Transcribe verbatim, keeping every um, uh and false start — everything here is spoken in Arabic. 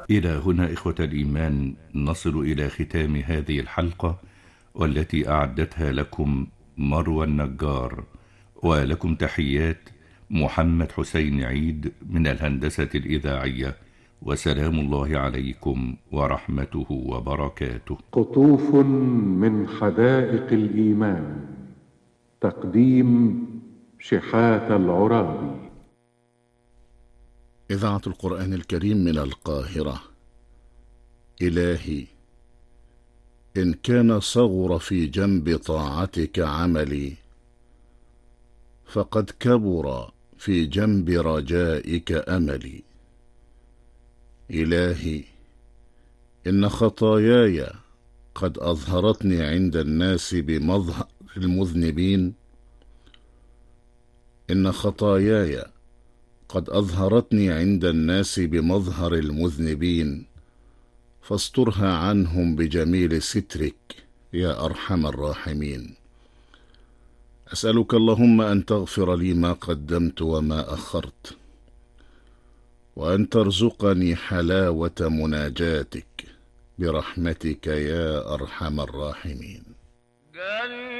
إلى هنا إخوة الإيمان نصل إلى ختام هذه الحلقة، والتي أعدتها لكم مروى النجار، ولكم تحيات محمد حسين عيد من الهندسة الإذاعية، وسلام الله عليكم ورحمته وبركاته. قطوف من حدائق الإيمان، تقديم شحاتة العرابي. إذاعة القرآن الكريم من القاهرة. إلهي، إن كان صغر في جنب طاعتك عملي، فقد كبر في جنب رجائك أملي. إلهي، إن خطاياي قد أظهرتني عند الناس بمظهر المذنبين إن خطاياي قد أظهرتني عند الناس بمظهر المذنبين، فاسترها عنهم بجميل سترك يا أرحم الراحمين. أسألك اللهم أن تغفر لي ما قدمت وما أخرت، وأن ترزقني حلاوة مناجاتك برحمتك يا أرحم الراحمين.